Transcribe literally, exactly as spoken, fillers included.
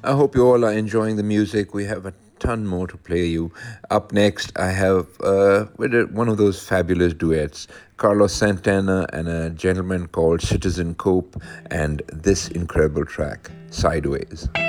I hope you all are enjoying the music. We have a ton more to play you. Up next, I have uh, with it- one of those fabulous duets, Carlos Santana and a gentleman called Citizen Cope, and this incredible track, Sideways.